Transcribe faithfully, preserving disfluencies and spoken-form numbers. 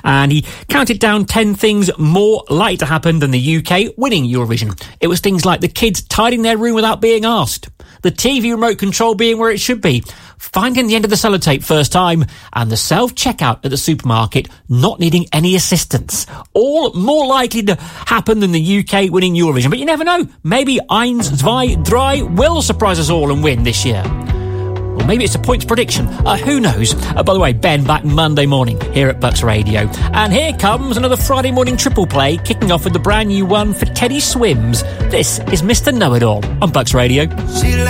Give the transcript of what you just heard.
and he counted down ten things more likely to happen than the U K winning Eurovision. It was things like the kids tidying their room without being asked, the T V remote control being where it should be, finding the end of the sellotape first time, and the self-checkout at the supermarket not needing any assistance. All more likely to happen than the U K winning Eurovision. But you never know. Maybe Eins, Zwei, Drei will surprise us all and win this year. Or maybe it's a points prediction. Uh, who knows? Uh, by the way, Ben back Monday morning here at Bucks Radio. And here comes another Friday morning triple play, kicking off with the brand new one for Teddy Swims. This is Mister Know-It-All on Bucks Radio.